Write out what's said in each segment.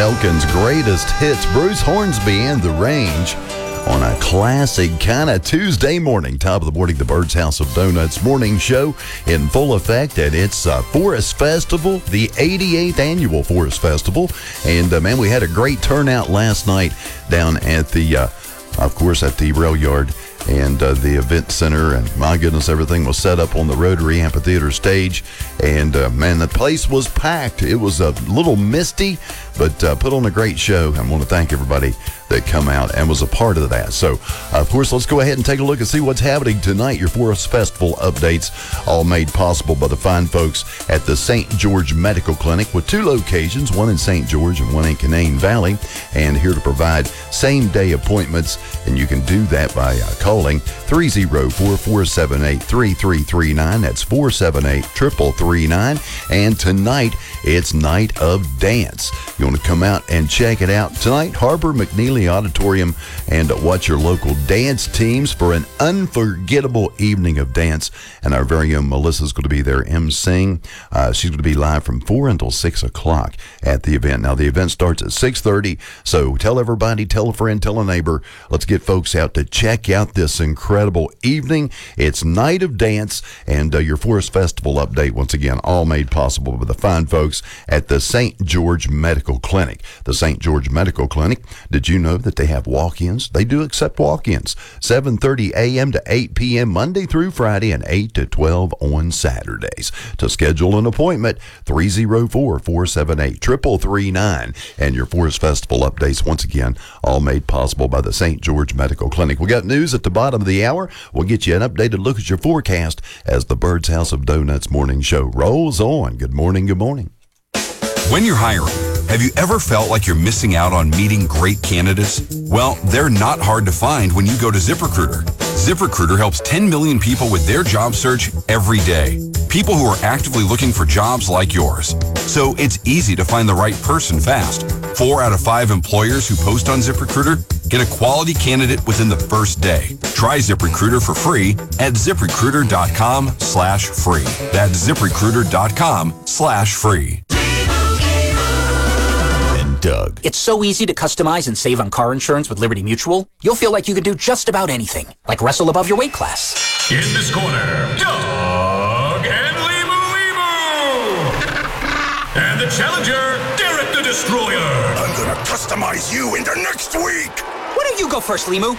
Elkin's greatest hits, Bruce Hornsby and The Range, on a classic kind of Tuesday morning. Top of the morning, the Bird's House of Donuts morning show in full effect, and it's Forest Festival, the 88th annual Forest Festival. And man, we had a great turnout last night down at the, of course, at the rail yard and the event center, and my goodness, everything was set up on the Rotary Amphitheater stage, and man, the place was packed. It was a little misty, but put on a great show. I want to thank everybody that come out and was a part of that. So, of course, let's go ahead and take a look and see what's happening tonight. Your Forest Festival updates, all made possible by the fine folks at the St. George Medical Clinic, with two locations, one in St. George and one in Canaan Valley, and here to provide same-day appointments, and you can do that by calling 304-478-3339. That's 478-3339. And tonight, it's Night of Dance. You want to come out and check it out tonight, Harbor McNeely Auditorium, and watch your local dance teams for an unforgettable evening of dance. And our very own Melissa's going to be there emceeing. She's going to be live from 4 until 6 o'clock at the event. Now, the event starts at 6:30, so tell everybody, tell a friend, tell a neighbor. Let's get folks out to check out this incredible evening. It's Night of Dance, and your Forest Festival update, once again, all made possible by the fine folks at the St. George Medical Clinic. The St. George Medical Clinic, did you know that they have walk-ins? They do accept walk-ins. 7:30 a.m. to 8 p.m. Monday through Friday, and 8 to 12 on Saturdays. To schedule an appointment, 304-478-3339. And your Forest Festival updates, once again, all made possible by the St. George Medical Clinic. We got news at the bottom of the hour. We'll get you an updated look at your forecast as the Bird's House of Donuts morning show rolls on. Good morning, good morning. When you're hiring, have you ever felt like you're missing out on meeting great candidates? Well, they're not hard to find when you go to ZipRecruiter. ZipRecruiter helps 10 million people with their job search every day. People who are actively looking for jobs like yours. So it's easy to find the right person fast. 4 out of 5 employers who post on ZipRecruiter get a quality candidate within the first day. Try ZipRecruiter for free at ZipRecruiter.com/free. That's ZipRecruiter.com/free. Doug. It's so easy to customize and save on car insurance with Liberty Mutual. You'll feel like you can do just about anything, like wrestle above your weight class. In this corner, Doug and Limu. And the challenger, Derek the Destroyer. I'm gonna customize you into next week. Why don't you go first, Limu?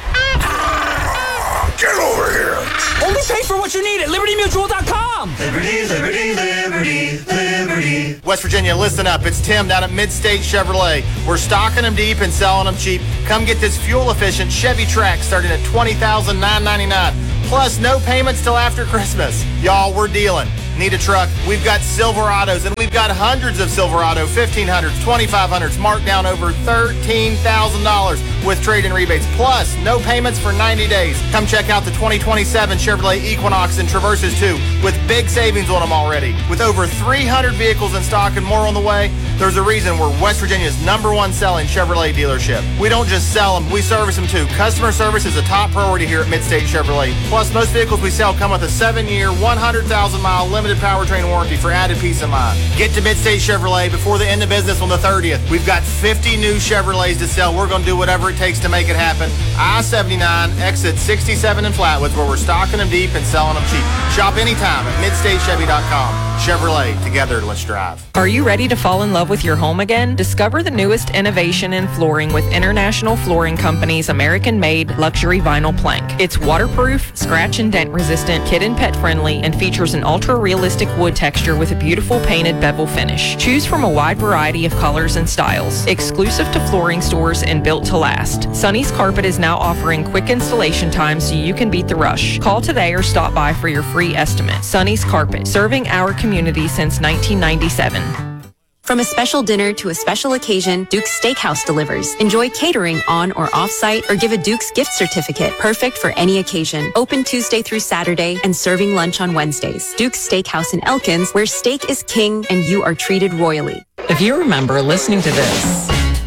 Get over here. Only pay for what you need at LibertyMutual.com. Liberty, liberty, liberty, liberty. West Virginia, listen up. It's Tim down at Mid-State Chevrolet. We're stocking them deep and selling them cheap. Come get this fuel-efficient Chevy Trax starting at $20,999. Plus, no payments till after Christmas. Y'all, we're dealing. Need a truck? We've got Silverados, and we've got hundreds of Silverado 1500s, 2500s, marked down over $13,000 with trade-in rebates. Plus, no payments for 90 days. Come check out the 2027 Chevrolet Equinox and Traverses too, with big savings on them already. With over 300 vehicles in stock and more on the way, there's a reason we're West Virginia's #1 selling Chevrolet dealership. We don't just sell them, we service them too. Customer service is a top priority here at Mid-State Chevrolet. Plus, most vehicles we sell come with a 7-year, 100,000-mile limited powertrain warranty for added peace of mind. Get to Mid-State Chevrolet before the end of business on the 30th. We've got 50 new Chevrolets to sell. We're going to do whatever it takes to make it happen. I-79, exit 67 in Flatwoods, where we're stocking them deep and selling them cheap. Shop anytime at MidStateChevy.com. Chevrolet, together, let's drive. Are you ready to fall in love with your home again? Discover the newest innovation in flooring with International Flooring Company's American-made luxury vinyl plank. It's waterproof, scratch and dent resistant, kid and pet friendly, and features an ultra-realistic wood texture with a beautiful painted bevel finish. Choose from a wide variety of colors and styles. Exclusive to flooring stores and built to last. Sonny's Carpet is now offering quick installation time so you can beat the rush. Call today or stop by for your free estimate. Sonny's Carpet, serving our community since 1997. From a special dinner to a special occasion, Duke's Steakhouse delivers. Enjoy catering on or off-site, or give a Duke's gift certificate, perfect for any occasion. Open Tuesday through Saturday and serving lunch on Wednesdays. Duke's Steakhouse in Elkins, where steak is king and you are treated royally. If you remember listening to this,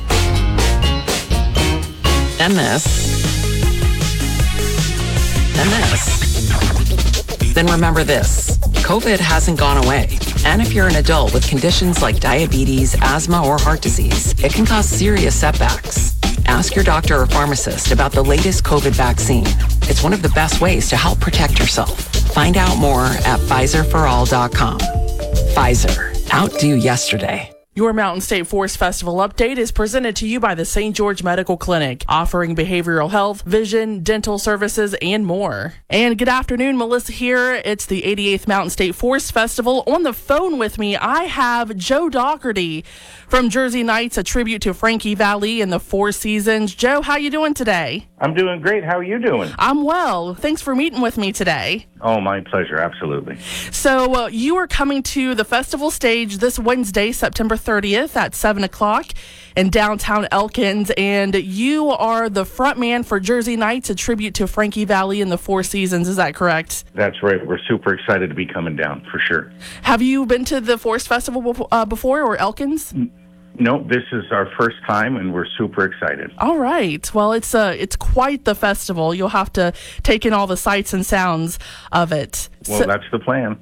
and this, and this, then remember this. COVID hasn't gone away. And if you're an adult with conditions like diabetes, asthma, or heart disease, it can cause serious setbacks. Ask your doctor or pharmacist about the latest COVID vaccine. It's one of the best ways to help protect yourself. Find out more at PfizerForAll.com. Pfizer. Outdo yesterday. Your Mountain State Forest Festival update is presented to you by the St. George Medical Clinic, offering behavioral health, vision, dental services, and more. And good afternoon, Melissa here. It's the 88th Mountain State Forest Festival. On the phone with me, I have Joe Dougherty from Jersey Nights, a tribute to Frankie Valli and the Four Seasons. Joe, how you doing today? I'm doing great. How are you doing? I'm well. Thanks for meeting with me today. Oh, my pleasure. Absolutely. So you are coming to the festival stage this Wednesday, September 30th at 7 o'clock in downtown Elkins, and you are the front man for Jersey Nights, a tribute to Frankie Valli and the Four Seasons. Is that correct? That's right. We're super excited to be coming down, for sure. Have you been to the Forest Festival before, or Elkins? No, this is our first time, and we're super excited. All right. Well, it's quite the festival. You'll have to take in all the sights and sounds of it. Well, that's the plan.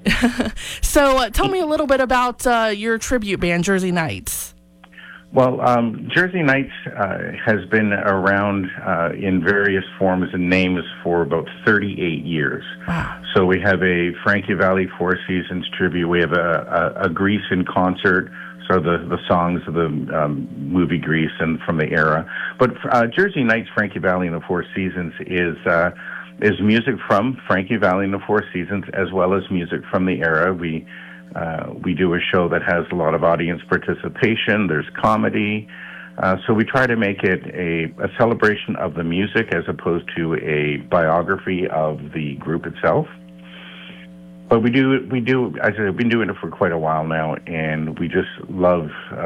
So tell me a little bit about your tribute band, Jersey Nights. Well, Jersey Nights has been around in various forms and names for about 38 years. Wow. So we have a Frankie Valli Four Seasons tribute. We have a Grease in concert. So the songs of the movie Grease and from the era. But Jersey Nights, Frankie Valli and the Four Seasons is music from Frankie Valli and the Four Seasons, as well as music from the era. We do a show that has a lot of audience participation. There's comedy. So we try to make it a celebration of the music as opposed to a biography of the group itself. But we do. As I've been doing it for quite a while now, and we just love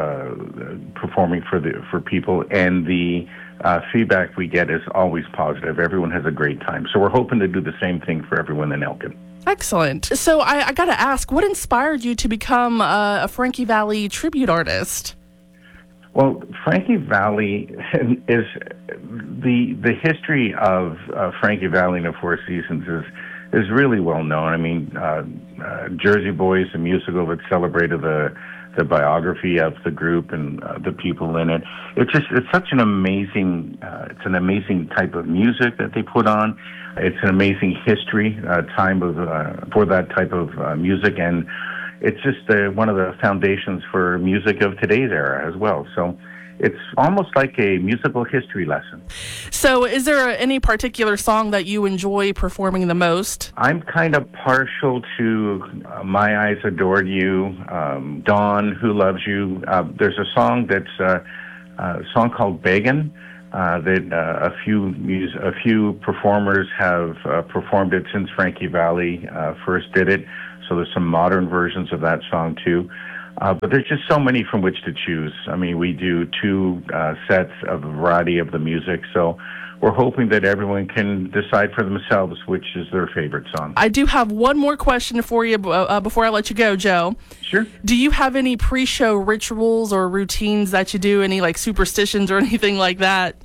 performing for people. And the feedback we get is always positive. Everyone has a great time. So we're hoping to do the same thing for everyone in Elkin. Excellent. So I got to ask, what inspired you to become a Frankie Valli tribute artist? Well, Frankie Valli is the history of Frankie Valli and the Four Seasons is really well known. I mean, Jersey Boys, the musical that celebrated the biography of the group and the people in it. It's such an amazing type of music that they put on. It's an amazing history time for that type of music, and it's just one of the foundations for music of today's era as well. So it's almost like a musical history lesson. So is there any particular song that you enjoy performing the most? I'm kind of partial to My Eyes Adored You, Dawn, Who Loves You. There's a song that's a song called Beggin' that a few performers have performed it since Frankie Valli first did it. So there's some modern versions of that song too. But there's just so many from which to choose. I mean, we do two sets of a variety of the music, so we're hoping that everyone can decide for themselves which is their favorite song. I do have one more question for you before I let you go, Joe. Sure. Do you have any pre-show rituals or routines that you do, any like superstitions or anything like that?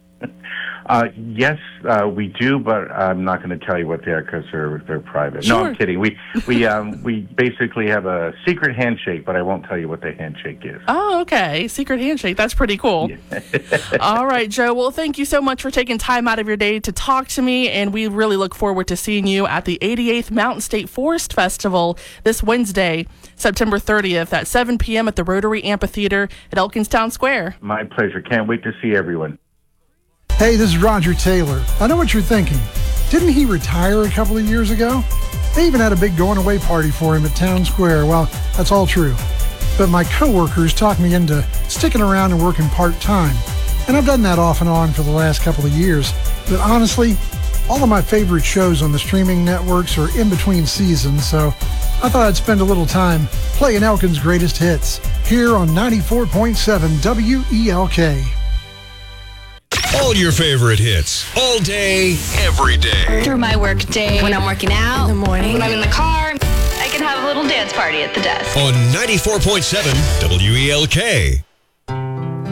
Yes, we do, but I'm not going to tell you what they are because they're private. Sure. No, I'm kidding. We basically have a secret handshake, but I won't tell you what the handshake is. Oh, okay. Secret handshake. That's pretty cool. All right, Joe. Well, thank you so much for taking time out of your day to talk to me, and we really look forward to seeing you at the 88th Mountain State Forest Festival this Wednesday, September 30th at 7 p.m. at the Rotary Amphitheater at Elkins Town Square. My pleasure. Can't wait to see everyone. Hey, this is Roger Taylor. I know what you're thinking. Didn't he retire a couple of years ago? They even had a big going-away party for him at Town Square. Well, that's all true. But my coworkers talked me into sticking around and working part-time. And I've done that off and on for the last couple of years. But honestly, all of my favorite shows on the streaming networks are in between seasons, so I thought I'd spend a little time playing Elkin's greatest hits here on 94.7 WELK. All your favorite hits, all day, every day. Through my work day, when I'm working out, in the morning, when I'm in the car, I can have a little dance party at the desk. On 94.7 WELK.